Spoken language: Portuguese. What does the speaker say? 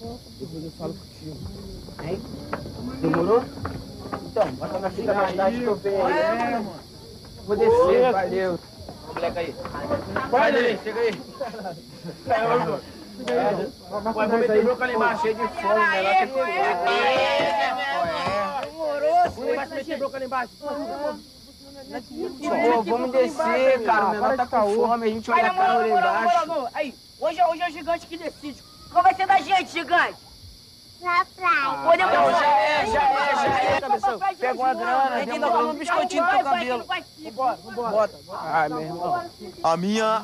Depois eu falo contigo. Hein? Demorou? Então, bota na fita mais tarde que eu venho aí. É, mano. Vou descer, valeu. Moleque aí. Vai, Lelê, chega aí. Vai, vou meter bronca ali embaixo, cheio de fome, né? Lá tem que demorou, vai meter bronca ali embaixo. Pô, vamos descer, cara. O menor tá com fome, a gente olha a cara lá embaixo. Aí, hoje é o gigante que decide. Qual vai ser da gente, gigante? Na praia. Podemos Não, já é, cabeção. Pega uma grana, a gente ainda come um biscoitinho no teu cabelo. Vambora. Bota. Ah, meu irmão. A minha